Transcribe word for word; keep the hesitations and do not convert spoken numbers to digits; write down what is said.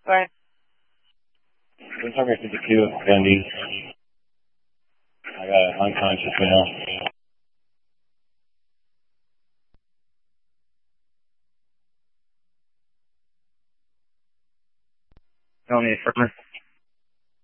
Right. one hundred fifty-two, Gundy. I got unconscious now. Don't need further.